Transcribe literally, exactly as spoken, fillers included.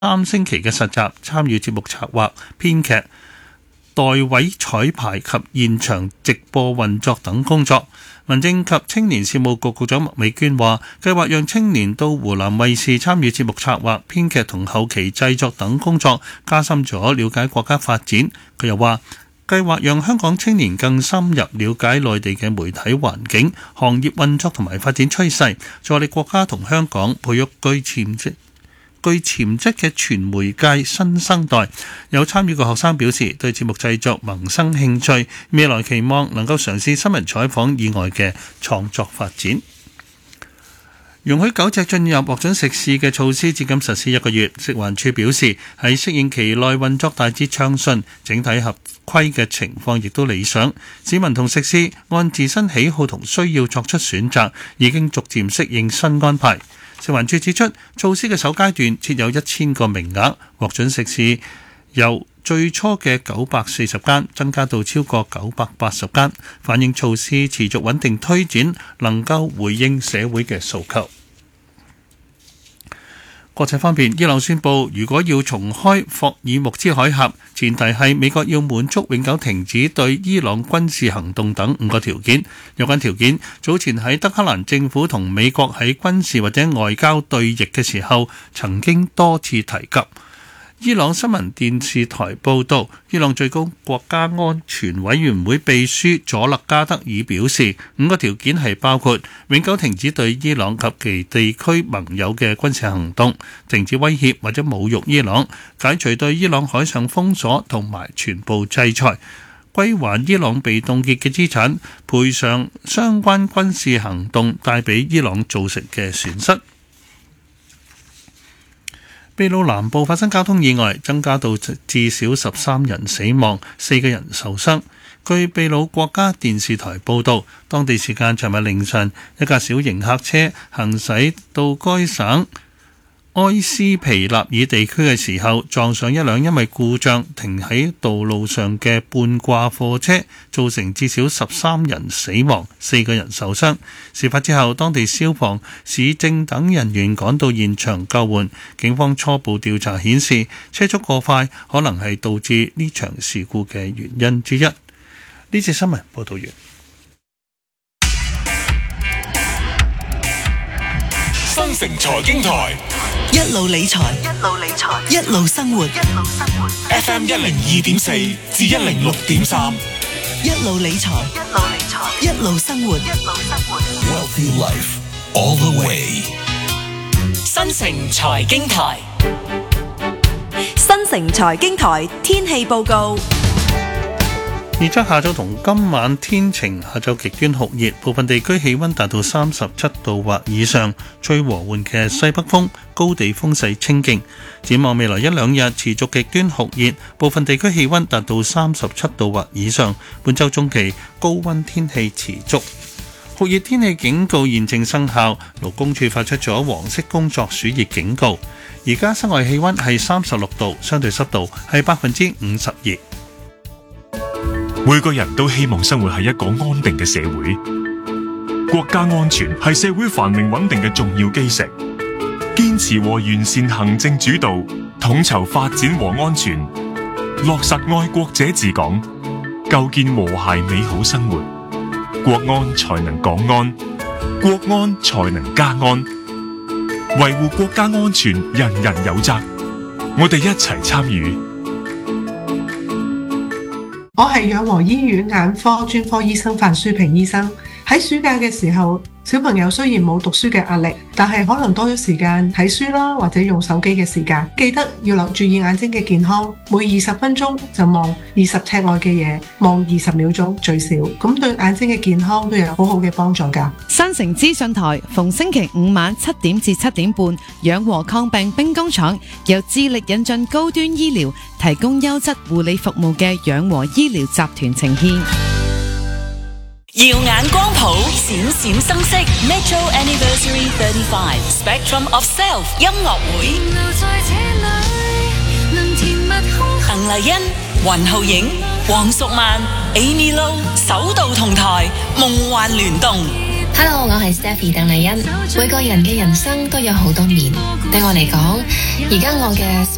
三星期嘅實習，參與節目策劃、編劇、代位彩排及現場直播運作等工作。民政及青年事務局局長麥美娟話，計劃讓青年到湖南衛視參與節目策劃、編劇同後期製作等工作，加深咗了解國家發展。佢又話，計劃讓香港青年更深入了解內地嘅媒體環境、行業運作同埋發展趨勢，助力國家同香港培育具潛質具潛質嘅傳媒界新生代。有參與嘅學生表示，對節目製作萌生興趣，未來期望能夠嘗試新聞採訪以外嘅創作發展。容許狗隻進入獲准食肆嘅措施至今實施一個月，食環署表示喺適應期內運作大致暢順，整體合規嘅情況亦都理想。市民同食肆按自身喜好同需要作出選擇，已經逐漸適應新安排。食環署指出，措施嘅首階段設有一千個名額，獲准食肆由最初嘅九百四十間增加到超過九百八十間，反映措施持續穩定推展，能夠回應社會嘅訴求。國際方面，伊朗宣布如果要重開霍爾木茲海峽，前提係美國要滿足永久停止對伊朗軍事行動等五個條件。有關條件早前喺德黑蘭政府同美國喺軍事或者外交對弈嘅時候曾經多次提及。伊朗新聞電視台報導，伊朗最高國家安全委員會秘書佐勒加德爾表示，五個條件係包括永久停止對伊朗及其地區盟友嘅軍事行動，停止威脅或者侮辱伊朗，解除對伊朗海上封鎖同埋全部制裁，歸還伊朗被凍結嘅資產，賠償相關軍事行動帶俾伊朗造成嘅損失。秘魯南部發生交通意外，增加到至少十三人死亡，四個人受傷。據秘魯國家電視台報導，當地時間尋日凌晨，一架小型客車行駛到該省埃斯皮納爾地區嘅時候，撞上一輛因為故障停喺道路上嘅半掛貨車，造成至少十三人死亡，四個人受傷。事發之後，當地消防、市政等人員趕到現場救援。警方初步調查顯示，車速過快可能係導致呢場事故嘅原因之一。呢節新聞報道完。 新城財經台， 一路理財，一路理財，一路生活，一路生活。 F M 一零二點四至一零六點三， 一路理財，一路理財，一路生活，一路生活。 Wealthy Life all the way。 新城財經台， 新城財經台天氣報告。 預測下晝同今晚天晴，下晝極端酷熱，部分地區氣溫達到三十七度或以上，吹和緩嘅西北風，高地風勢清勁。展望未來一兩日持續極端酷熱，部分地區氣溫達到三十七度或以上。本週中期高溫天氣持續，酷熱天氣警告現正生效，勞工處發出咗黃色工作暑熱警告。而家室外氣溫係三十六度，相對濕度係百分之五十二。 每個人都希望生活喺一個安定嘅社會，國家安全係社會繁榮穩定嘅重要基石。堅持和完善行政主導，統籌發展和安全，落實愛國者治港，構建和諧美好生活，國安才能港安，國安才能家安。維護國家安全，人人有責，我哋一齊參與。 我係養和醫院眼科專科醫生范舒平醫生。喺暑假嘅時候，小朋友雖然冇讀書嘅壓力，但係可能多咗時間睇書啦，或者用手機嘅時間。記得要留注意眼睛嘅健康，每二十分鐘就望二十尺外嘅嘢，望二十秒鐘最少，咁對眼睛嘅健康都有好好嘅幫助㗎。 新城資訊台逢星期五晚七點至七點半，養和抗病兵工廠由致力引進高端醫療，提供優質護理服務嘅養和醫療集團呈獻。 耀眼光譜，閃閃生色 Metro Anniversary thirty-five Spectrum of Self 音樂會，鄧麗欣、雲浩影、黃淑曼、Amy Lo 首度同台，夢幻聯動。 Hello， 我係 Stephy 鄧麗欣。每個人嘅人生都有好多面，對我嚟講，而家我嘅